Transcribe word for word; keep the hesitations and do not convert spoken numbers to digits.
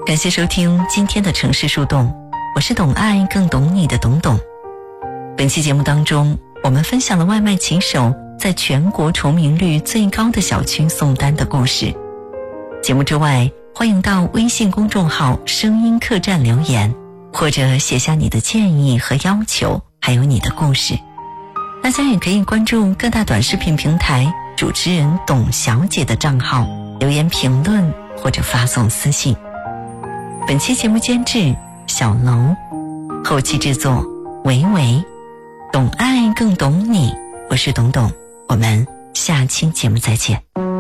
感谢收听今天的城市树洞，我是懂爱更懂你的董董。本期节目当中，我们分享了外卖骑手在全国重名率最高的小区送单的故事。节目之外，欢迎到微信公众号声音客栈留言，或者写下你的建议和要求，还有你的故事。大家也可以关注各大短视频平台主持人董小姐的账号，留言评论或者发送私信。本期节目监制小楼，后期制作维维，懂爱更懂你，我是董董，我们下期节目再见。